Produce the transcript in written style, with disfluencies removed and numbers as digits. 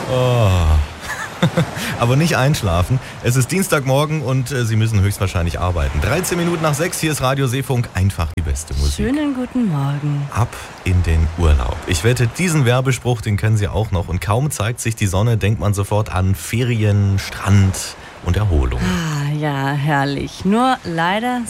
Oh. Aber nicht einschlafen. Es ist Dienstagmorgen und Sie müssen höchstwahrscheinlich arbeiten. 13 Minuten nach 6, hier ist Radio Seefunk. Einfach die beste Musik. Schönen guten Morgen. Ab in den Urlaub. Ich wette, diesen Werbespruch, den kennen Sie auch noch. Und kaum zeigt sich die Sonne, denkt man sofort an Ferien, Strand und Erholung. Ah, ja, herrlich. Nur leider